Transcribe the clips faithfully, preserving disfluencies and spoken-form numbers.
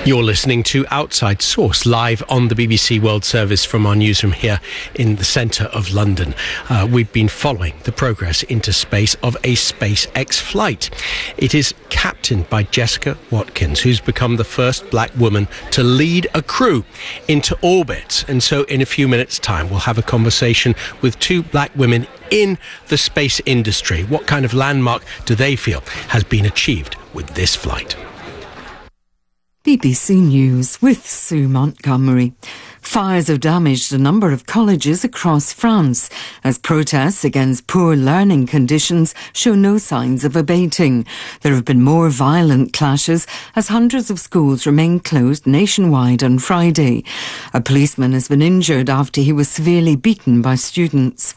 You're listening to Outside Source, live on the B B C World Service from our newsroom here in the centre of London. Uh, we've been following the progress into space of a SpaceX flight. It is captained by Jessica Watkins, who's become the first black woman to lead a crew into orbit. And so in a few minutes' time, we'll have a conversation with two black women in the space industry. What kind of landmark do they feel has been achieved with this flight? B B C News with Sue Montgomery. Fires have damaged a number of colleges across France as protests against poor learning conditions show no signs of abating. There have been more violent clashes as hundreds of schools remain closed nationwide on Friday. A policeman has been injured after he was severely beaten by students.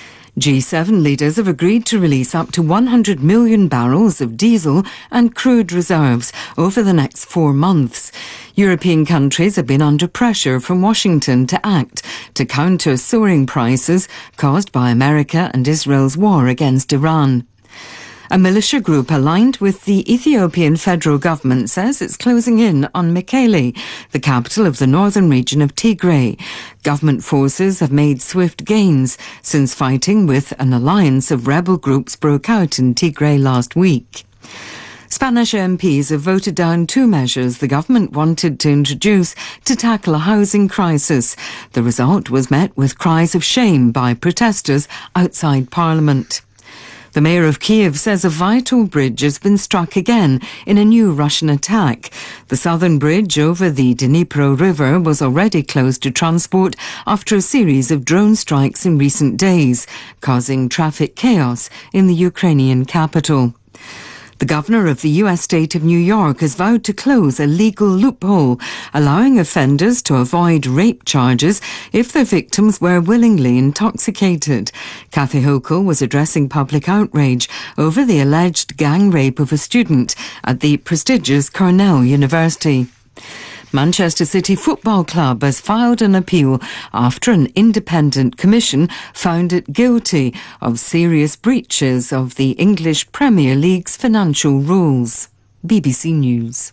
G seven leaders have agreed to release up to one hundred million barrels of diesel and crude reserves over the next four months. European countries have been under pressure from Washington to act to counter soaring prices caused by America and Israel's war against Iran. A militia group aligned with the Ethiopian federal government says it's closing in on Mekele, the capital of the northern region of Tigray. Government forces have made swift gains since fighting with an alliance of rebel groups broke out in Tigray last week. Spanish M Ps have voted down two measures the government wanted to introduce to tackle a housing crisis. The result was met with cries of shame by protesters outside Parliament. The mayor of Kiev says a vital bridge has been struck again in a new Russian attack. The southern bridge over the Dnipro River was already closed to transport after a series of drone strikes in recent days, causing traffic chaos in the Ukrainian capital. The governor of the U S state of New York has vowed to close a legal loophole, allowing offenders to avoid rape charges if their victims were willingly intoxicated. Kathy Hochul was addressing public outrage over the alleged gang rape of a student at the prestigious Cornell University. Manchester City Football Club has filed an appeal after an independent commission found it guilty of serious breaches of the English Premier League's financial rules. B B C News.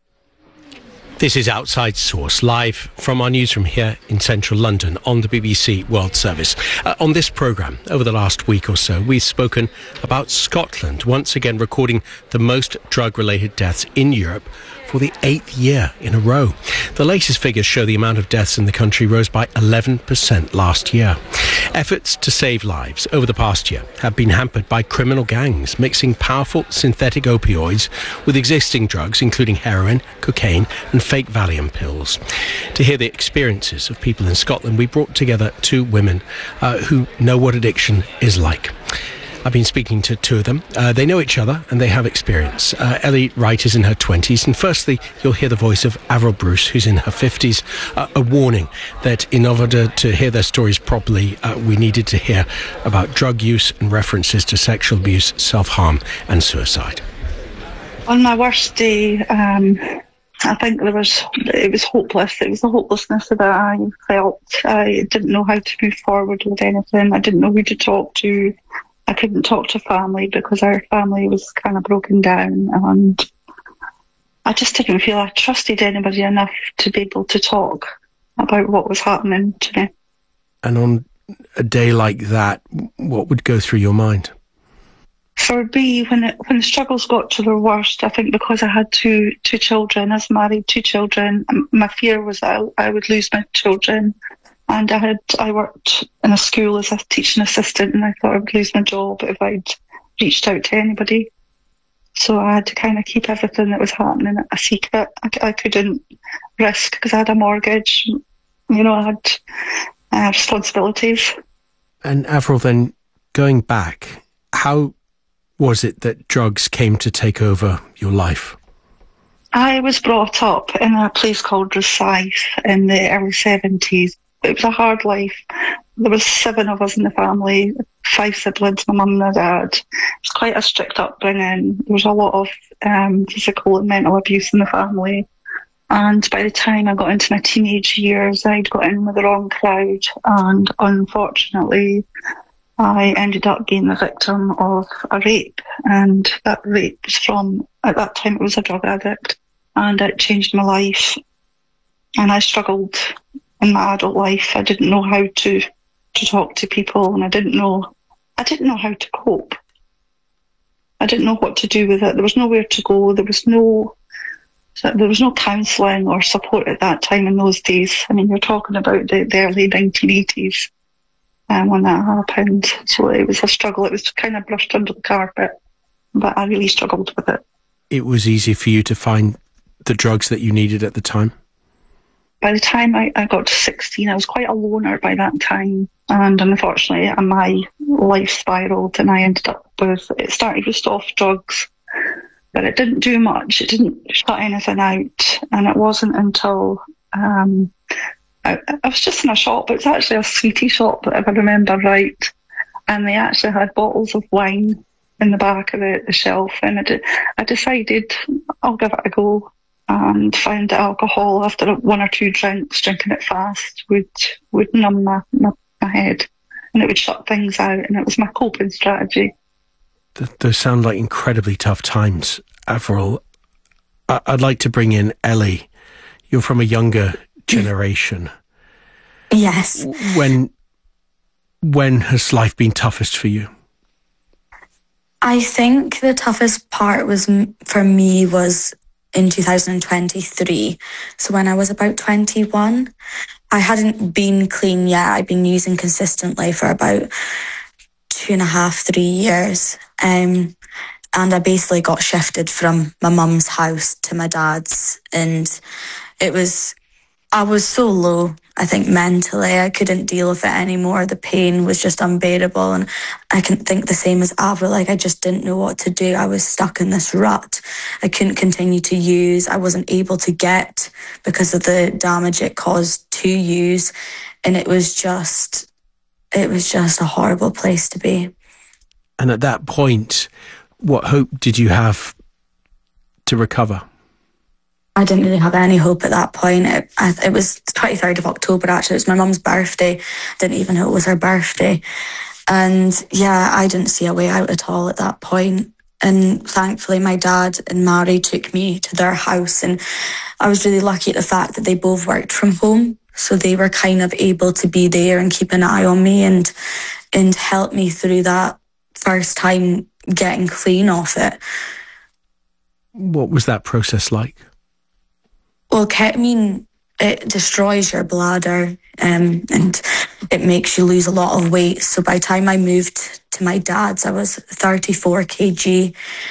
This is Outside Source, live from our newsroom here in central London on the B B C World Service. Uh, on this programme, over the last week or so, we've spoken about Scotland, once again recording the most drug-related deaths in Europe for the eighth year in a row. The latest figures show the amount of deaths in the country rose by eleven percent last year. Efforts to save lives over the past year have been hampered by criminal gangs mixing powerful synthetic opioids with existing drugs, including heroin, cocaine and fake Valium pills. To hear the experiences of people in Scotland, we brought together two women uh, who know what addiction is like. I've been speaking to two of them. Uh, they know each other and they have experience. Uh, Ellie Wright is in her twenties, and firstly you'll hear the voice of Avril Bruce, who's in her fifties. Uh, a warning that in order to hear their stories properly, uh, we needed to hear about drug use and references to sexual abuse, self-harm and suicide. On my worst day, um, I think there was it was hopeless. It was the hopelessness that I felt. I didn't know how to move forward with anything. I didn't know who to talk to. I couldn't talk to family because our family was kind of broken down, and I just didn't feel I trusted anybody enough to be able to talk about what was happening to me. And on a day like that, what would go through your mind? For me, when it, when the struggles got to their worst, I think because I had two two children, I was married, two children, my fear was that I, I would lose my children. And I had I worked in a school as a teaching assistant, and I thought I would lose my job if I'd reached out to anybody. So I had to kind of keep everything that was happening a secret. I, I couldn't risk because I had a mortgage. You know, I had uh, responsibilities. And Avril, then going back, how was it that drugs came to take over your life? I was brought up in a place called Rosyth in the early seventies. It was a hard life. There was seven of us in the family, five siblings, my mum and my dad. It was quite a strict upbringing. There was a lot of um, physical and mental abuse in the family. And by the time I got into my teenage years, I'd got in with the wrong crowd. And unfortunately, I ended up being the victim of a rape. And that rape was from, at that time, it was a drug addict. and it changed my life. And I struggled in my adult life. I didn't know how to, to talk to people, and I didn't know I didn't know how to cope. I didn't know what to do with it. There was nowhere to go. There was no there was no counselling or support at that time in those days. I mean, you're talking about the, the early nineteen eighties um, when that happened. So it was a struggle. It was kind of brushed under the carpet, but I really struggled with it. It was easy for you to find the drugs that you needed at the time? By the time I, I got to sixteen, I was quite a loner by that time. And unfortunately, my life spiraled, and I ended up with, it started with soft drugs, but it didn't do much. It didn't shut anything out. And it wasn't until um, I, I was just in a shop. It was actually a sweetie shop, if I remember right. And they actually had bottles of wine in the back of the, the shelf. And I, did, I decided I'll give it a go. And found that alcohol, after one or two drinks, drinking it fast, would would numb my, my, my head, and it would shut things out, and it was my coping strategy. Those sound like incredibly tough times, Avril. I'd like to bring in Ellie. You're from a younger generation. Yes. When, when has life been toughest for you? I think the toughest part was, for me, was in two thousand twenty-three. So when I was about twenty-one, I hadn't been clean yet. I'd been using consistently for about two and a half, three years. Um, and I basically got shifted from my mum's house to my dad's. And it was, I was so low, I think mentally. I couldn't deal with it anymore. The pain was just unbearable. And I can think the same as Avril. Like, I just didn't know what to do. I was stuck in this rut. I couldn't continue to use. I wasn't able to get because of the damage it caused to use. And it was just, it was just a horrible place to be. And at that point, what hope did you have to recover? I didn't really have any hope at that point. It, it was the twenty-third of October, actually. It was my mum's birthday. Didn't even know it was her birthday. And yeah, I didn't see a way out at all at that point. And thankfully, my dad and Mary took me to their house. And I was really lucky at the fact that they both worked from home. So they were kind of able to be there and keep an eye on me and, and help me through that first time getting clean off it. What was that process like? Well, ketamine, it destroys your bladder um, and it makes you lose a lot of weight. So by the time I moved to my dad's, I was thirty-four kilograms,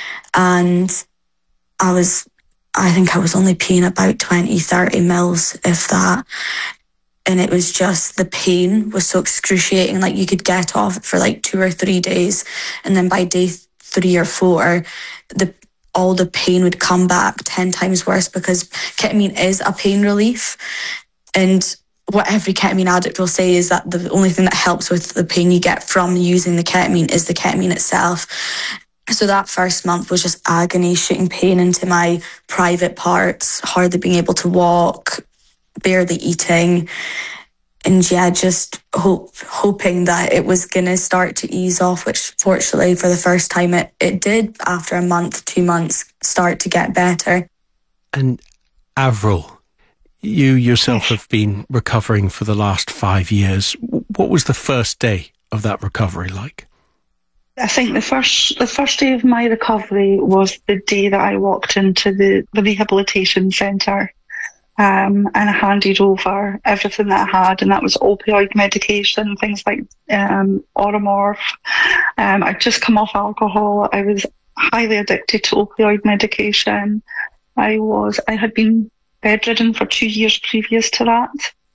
and I was, I think I was only peeing about twenty, thirty mils, if that. And it was just, the pain was so excruciating. Like, you could get off for like two or three days. And then by day three or four, the all the pain would come back ten times worse, because ketamine is a pain relief. And what every ketamine addict will say is that the only thing that helps with the pain you get from using the ketamine is the ketamine itself. So that first month was just agony, shooting pain into my private parts, hardly being able to walk, barely eating. And yeah, just hope, hoping that it was going to start to ease off, which fortunately for the first time it, it did, after a month, two months, start to get better. And Avril, you yourself have been recovering for the last five years. What was the first day of that recovery like? I think the first the first day of my recovery was the day that I walked into the, the rehabilitation centre. Um, and I handed over everything that I had, and that was opioid medication, things like um, Oromorph. Um, I'd just come off alcohol. I was highly addicted to opioid medication. I was, I had been bedridden for two years previous to that.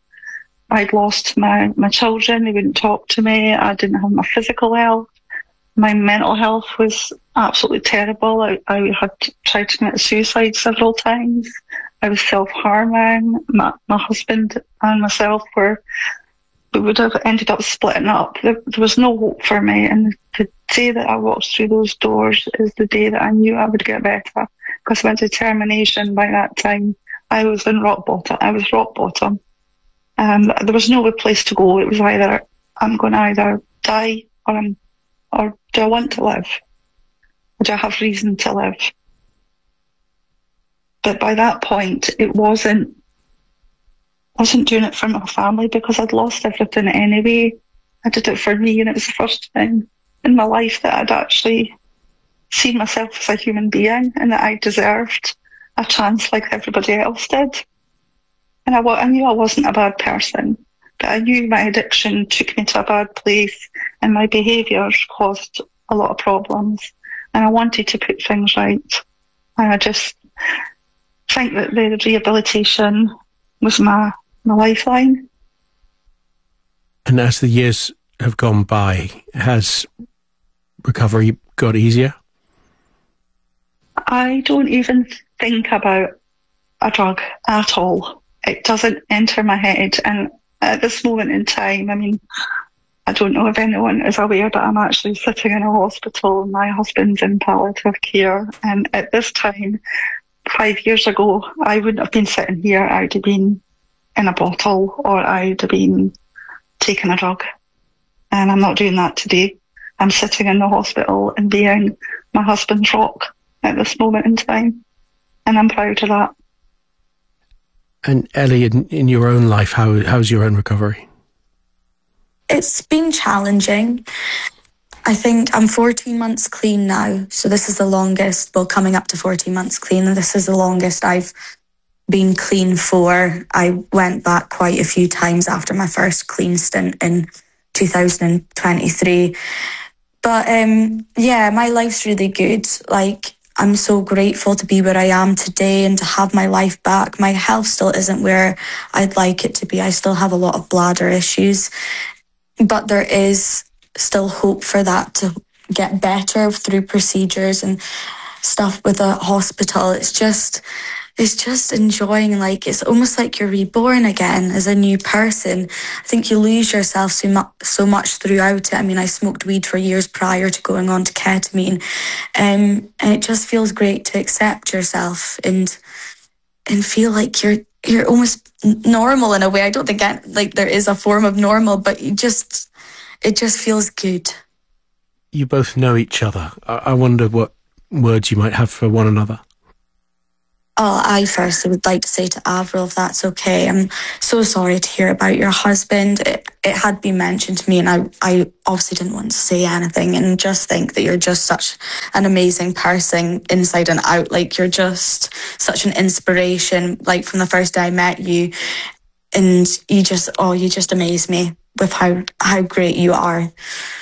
I'd lost my, my children. They wouldn't talk to me. I didn't have my physical health. My mental health was absolutely terrible. I, I had tried to commit suicide several times. I was self-harming. My, my husband and myself were, we would have ended up splitting up. There, there was no hope for me. And the day that I walked through those doors is the day that I knew I would get better. Because my determination by that time, I was in rock bottom. I was rock bottom. Um, there was no place to go. It was either, I'm going to either die or I'm, or do I want to live? Or do I have reason to live? but by that point, it wasn't, wasn't doing it for my family because I'd lost everything anyway. I did it for me, and it was the first time in my life that I'd actually seen myself as a human being and that I deserved a chance like everybody else did. And I, I knew I wasn't a bad person, but I knew my addiction took me to a bad place and my behaviours caused a lot of problems. And I wanted to put things right. And I just think that the rehabilitation was my, my lifeline. And as the years have gone by, has recovery got easier? I don't even think about a drug at all. It doesn't enter my head. And at this moment in time, I mean, I don't know if anyone is aware, but I'm actually sitting in a hospital. My husband's in palliative care. And at this time, five years ago, I wouldn't have been sitting here. I would have been in a bottle, or I would have been taking a drug. And I'm not doing that today. I'm sitting in the hospital and being my husband's rock at this moment in time. And I'm proud of that. And Ellie, in, in your own life, how how's your own recovery? It's been challenging. I think I'm fourteen months clean now. So this is the longest, well, coming up to fourteen months clean. And this is the longest I've been clean for. I went back quite a few times after my first clean stint in two thousand twenty-three. But um, yeah, my life's really good. Like, I'm so grateful to be where I am today and to have my life back. My health still isn't where I'd like it to be. I still have a lot of bladder issues, but there is still hope for that to get better through procedures and stuff with a hospital. It's just, it's just enjoying, like, it's almost like you're reborn again as a new person. I think you lose yourself so much, so much throughout it. I mean, I smoked weed for years prior to going on to ketamine, um, and it just feels great to accept yourself and and feel like you're you're almost normal in a way. I don't think I, like there is a form of normal, but you just it just feels good. You both know each other. I, I wonder what words you might have for one another. Oh, I first would like to say to Avril, if that's okay, I'm so sorry to hear about your husband. It, it had been mentioned to me, and I, I obviously didn't want to say anything, and just think that you're just such an amazing person inside and out. Like, you're just such an inspiration, like from the first day I met you, and you just, oh, you just amaze me with how, how great you are.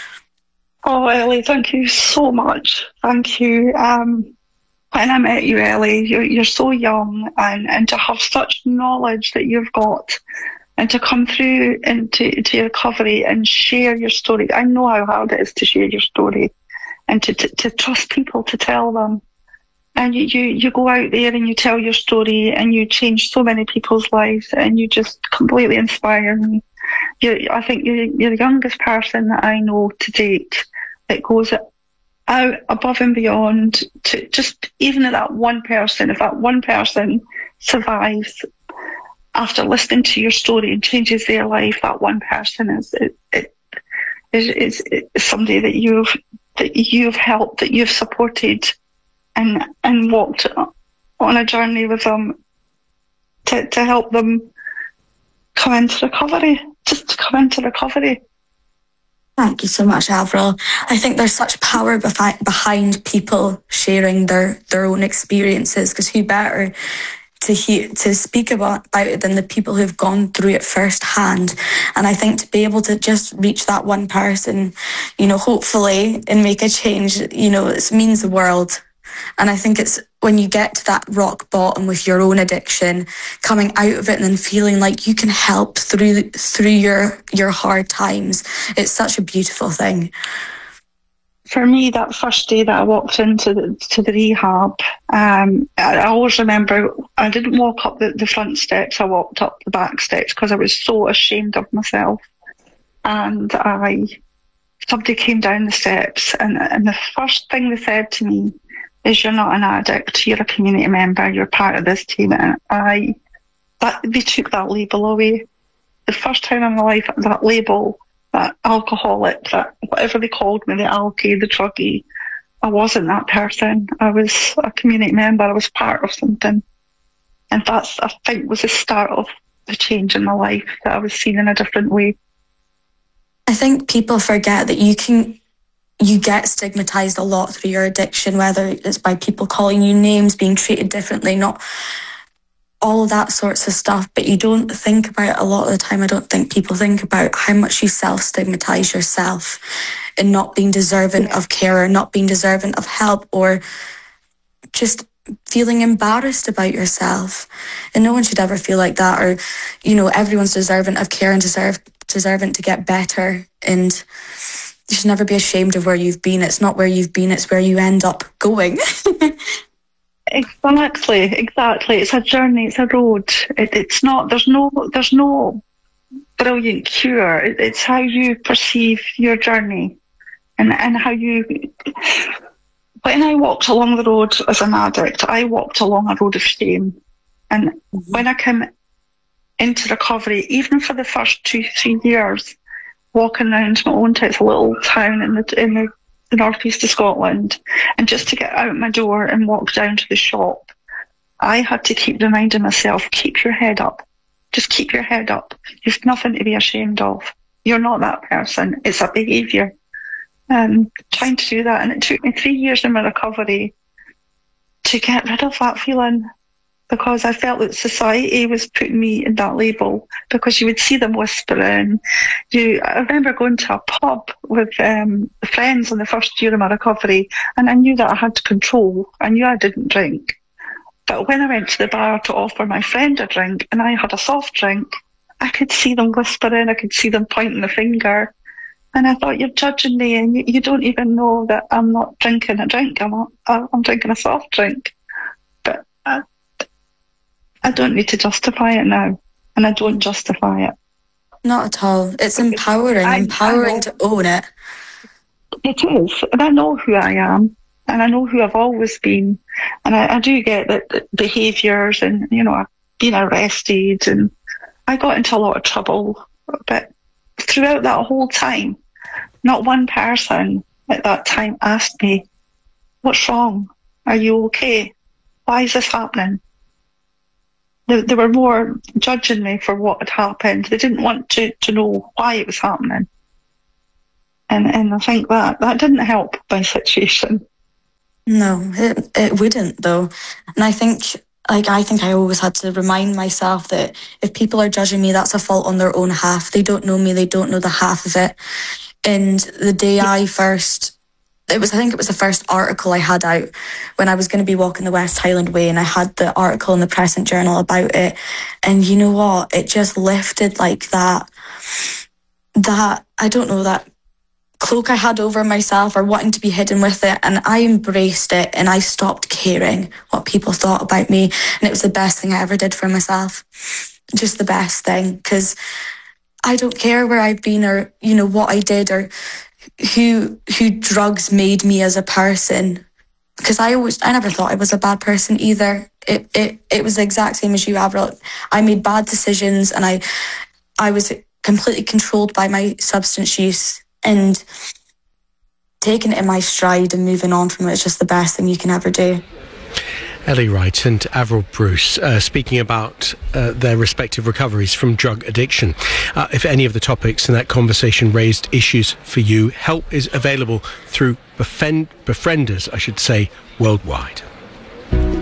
Oh, Ellie, thank you so much. Thank you. Um, when I met you, Ellie, you're, you're so young, and, and to have such knowledge that you've got, and to come through into to your recovery and share your story. I know how hard it is to share your story, and to, to, to trust people to tell them. And you, you, you go out there and you tell your story, and you change so many people's lives, and you just completely inspire me. You're, I think you're, you're the youngest person that I know to date that goes out above and beyond to just, even if that one person, if that one person survives after listening to your story and changes their life, that one person is it, it, is, is, is somebody that you've that you've helped, that you've supported, and and walked on a journey with them to to help them come into recovery, just to come into recovery. Thank you so much, Avril. I think there's such power befi- behind people sharing their, their own experiences, because who better to hear, to speak about, about it than the people who've gone through it firsthand. And I think to be able to just reach that one person, you know, hopefully, and make a change, you know, it means the world. And I think it's when you get to that rock bottom with your own addiction, coming out of it and then feeling like you can help through through your your hard times, it's such a beautiful thing. For me, that first day that I walked into the to the rehab, um, I, I always remember I didn't walk up the, the front steps, I walked up the back steps because I was so ashamed of myself. And I somebody came down the steps, and, and the first thing they said to me is, "You're not an addict, you're a community member, you're part of this team." And I, that, they took that label away. The first time in my life, that label, that alcoholic, that whatever they called me, the alky, the druggie, I wasn't that person. I was a community member, I was part of something. And that's, I think, was the start of the change in my life, that I was seen in a different way. I think people forget that you can, you get stigmatized a lot through your addiction, whether it's by people calling you names, being treated differently, not all of that sorts of stuff. But you don't think about it a lot of the time. I don't think people think about how much you self-stigmatize yourself in not being deserving yeah. of care, or not being deserving of help, or just feeling embarrassed about yourself. And no one should ever feel like that. Or, you know, everyone's deserving of care and deserve deserving to get better. And you should never be ashamed of where you've been. It's not where you've been, it's where you end up going. Exactly, exactly. It's a journey, it's a road. It, it's not, there's no, there's no brilliant cure. It, it's how you perceive your journey, and, and how you, when I walked along the road as an addict, I walked along a road of shame. And mm-hmm. when I came into recovery, even for the first two, three years, walking around my own town, it's a little town in the, in the, the northeast of Scotland, and just to get out my door and walk down to the shop, I had to keep reminding myself, keep your head up. Just keep your head up. You've nothing to be ashamed of. You're not that person. It's a behaviour. Um, trying to do that, and it took me three years in my recovery to get rid of that feeling, because I felt that society was putting me in that label, because you would see them whispering. You, I remember going to a pub with um, friends in the first year of my recovery, and I knew that I had control. I knew I didn't drink. But when I went to the bar to offer my friend a drink, and I had a soft drink, I could see them whispering, I could see them pointing the finger. And I thought, you're judging me, and you, you don't even know that I'm not drinking a drink. I'm, a, I'm drinking a soft drink. But I, I don't need to justify it now, and I don't justify it. Not at all. It's empowering, I, empowering I to own it. It is, and I know who I am, and I know who I've always been, and I, I do get that behaviours, and, you know, I've been arrested, and I got into a lot of trouble, but throughout that whole time, not one person at that time asked me, what's wrong? Are you okay? Why is this happening? They, they were more judging me for what had happened. They didn't want to, to know why it was happening. And and I think that, that didn't help my situation. No, it, it wouldn't though. And I think Like, I think I always had to remind myself that if people are judging me, that's a fault on their own half. They don't know me. They don't know the half of it. And the day I first, it was, I think it was the first article I had out when I was going to be walking the West Highland Way, and I had the article in the Crescent Journal about it. And you know what? It just lifted like that, that, I don't know, that cloak I had over myself, or wanting to be hidden with it, and I embraced it, and I stopped caring what people thought about me, and it was the best thing I ever did for myself. Just the best thing, because I don't care where I've been, or, you know, what I did, or who who drugs made me as a person, because I always I never thought I was a bad person either. It it it was the exact same as you, Avril. I made bad decisions, and I I was completely controlled by my substance use. And taking it in my stride and moving on from it is just the best thing you can ever do. Ellie Wright and Avril Bruce uh, speaking about uh, their respective recoveries from drug addiction. Uh, if any of the topics in that conversation raised issues for you, help is available through befriend, Befrienders, I should say, worldwide.